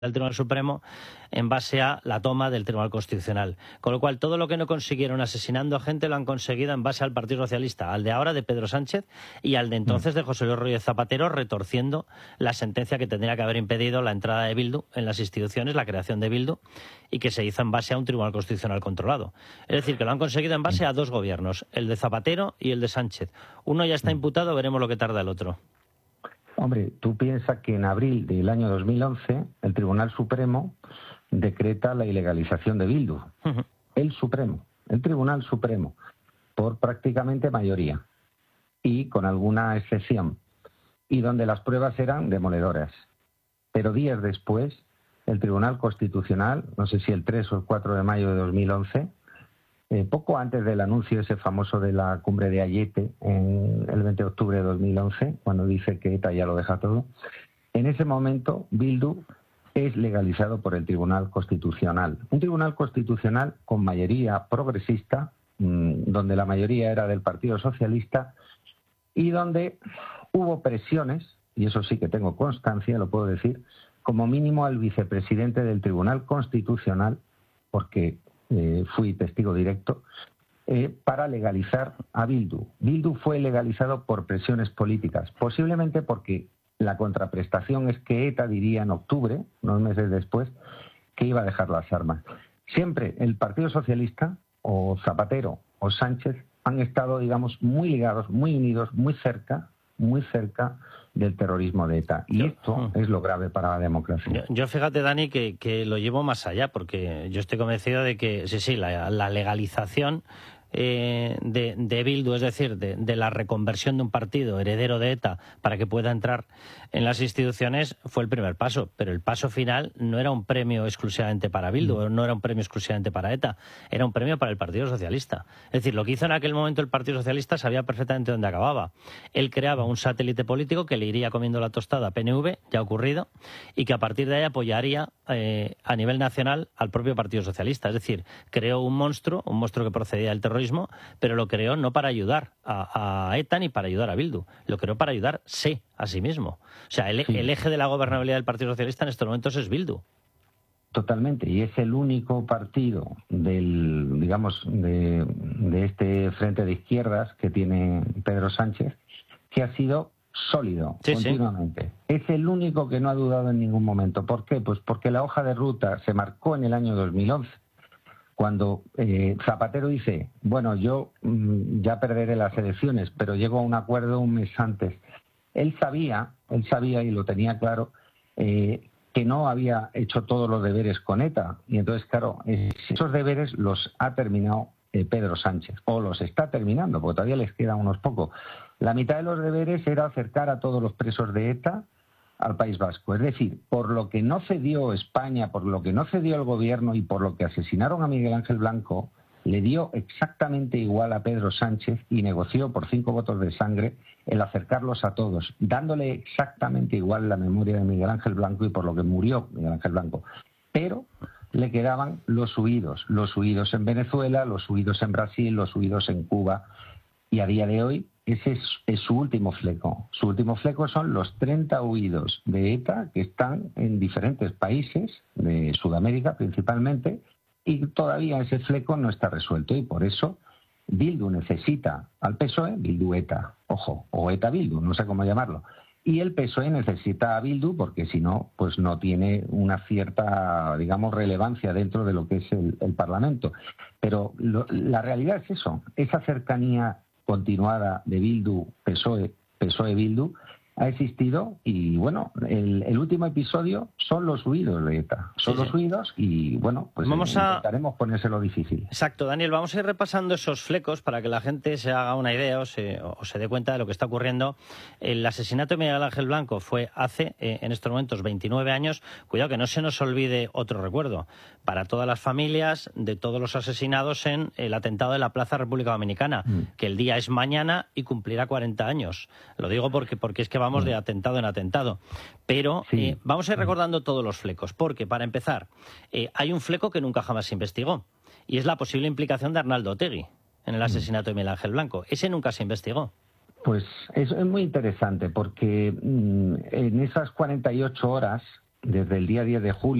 del Tribunal Supremo en base a la toma del Tribunal Constitucional. Con lo cual, todo lo que no consiguieron asesinando a gente lo han conseguido en base al Partido Socialista, al de ahora de Pedro Sánchez y al de entonces de José Luis Rodríguez Zapatero, retorciendo la sentencia que tendría que haber impedido la entrada de Bildu en las instituciones, la creación de Bildu, y que se hizo en base a un Tribunal Constitucional controlado. Es decir, que lo han conseguido en base a dos gobiernos, el de Zapatero y el de Sánchez. Uno ya está imputado, veremos lo que tarda el otro. Hombre, tú piensas que en abril del año 2011 el Tribunal Supremo decreta la ilegalización de Bildu. El Tribunal Supremo, por prácticamente mayoría y con alguna excepción, y donde las pruebas eran demoledoras. Pero días después, el Tribunal Constitucional, no sé si el 3 o el 4 de mayo de 2011, poco antes del anuncio ese famoso de la cumbre de Ayete, en el 20 de octubre de 2011, cuando dice que ETA ya lo deja todo, en ese momento Bildu es legalizado por el Tribunal Constitucional. Un Tribunal Constitucional con mayoría progresista, donde la mayoría era del Partido Socialista, y donde hubo presiones, y eso sí que tengo constancia, lo puedo decir, como mínimo al vicepresidente del Tribunal Constitucional, porque fui testigo directo, para legalizar a Bildu. Bildu fue legalizado por presiones políticas, posiblemente porque la contraprestación es que ETA diría en octubre, unos meses después, que iba a dejar las armas. Siempre el Partido Socialista, o Zapatero, o Sánchez, han estado, digamos, muy ligados, muy unidos, muy cerca del terrorismo de ETA. Y esto es lo grave para la democracia. Yo fíjate, Dani, que lo llevo más allá, porque yo estoy convencido de que, sí, la legalización de Bildu, es decir, de la reconversión de un partido heredero de ETA para que pueda entrar en las instituciones, fue el primer paso, pero el paso final no era un premio exclusivamente para Bildu, no era un premio exclusivamente para ETA, era un premio para el Partido Socialista. Es decir, lo que hizo en aquel momento el Partido Socialista sabía perfectamente dónde acababa. Él creaba un satélite político que le iría comiendo la tostada a PNV, ya ha ocurrido, y que a partir de ahí apoyaría a nivel nacional al propio Partido Socialista. Es decir, creó un monstruo que procedía del terrorismo, pero lo creó no para ayudar a ETA ni para ayudar a Bildu, lo creó para ayudarse a sí mismo. O sea, el eje de la gobernabilidad del Partido Socialista en estos momentos es Bildu. Totalmente, y es el único partido de este frente de izquierdas que tiene Pedro Sánchez que ha sido sólido continuamente. Sí. Es el único que no ha dudado en ningún momento. ¿Por qué? Pues porque la hoja de ruta se marcó en el año 2011. Cuando Zapatero dice, bueno, yo ya perderé las elecciones, pero llego a un acuerdo un mes antes. Él sabía y lo tenía claro, que no había hecho todos los deberes con ETA. Y entonces, claro, esos deberes los ha terminado Pedro Sánchez, o los está terminando, porque todavía les quedan unos pocos. La mitad de los deberes era acercar a todos los presos de ETA al País Vasco. Es decir, por lo que no cedió España, por lo que no cedió el gobierno y por lo que asesinaron a Miguel Ángel Blanco, le dio exactamente igual a Pedro Sánchez y negoció por 5 votos de sangre el acercarlos a todos, dándole exactamente igual la memoria de Miguel Ángel Blanco y por lo que murió Miguel Ángel Blanco. Pero le quedaban los huidos en Venezuela, los huidos en Brasil, los huidos en Cuba, y a día de hoy ese es su último fleco. Su último fleco son los 30 huidos de ETA que están en diferentes países, de Sudamérica principalmente, y todavía ese fleco no está resuelto, y por eso Bildu necesita al PSOE, Bildu-ETA, ojo, o ETA-Bildu, no sé cómo llamarlo, y el PSOE necesita a Bildu porque si no, pues no tiene una cierta, digamos, relevancia dentro de lo que es el Parlamento. Pero la realidad es eso, esa cercanía continuada de Bildu, PSOE-Bildu, ha existido, y bueno, el último episodio son los huidos de ETA. Son los huidos y bueno, pues intentaremos ponérselo difícil. Exacto, Daniel, vamos a ir repasando esos flecos para que la gente se haga una idea o se dé cuenta de lo que está ocurriendo. El asesinato de Miguel Ángel Blanco fue hace, en estos momentos, 29 años. Cuidado que no se nos olvide otro recuerdo para todas las familias de todos los asesinados en el atentado de la Plaza República Dominicana, que el día es mañana y cumplirá 40 años. Lo digo porque es que vamos de atentado en atentado. Pero vamos a ir recordando todos los flecos, porque, para empezar, hay un fleco que nunca jamás se investigó, y es la posible implicación de Arnaldo Otegi en el asesinato de Miguel Ángel Blanco. Ese nunca se investigó. Pues es muy interesante, porque en esas 48 horas desde el día 10 de julio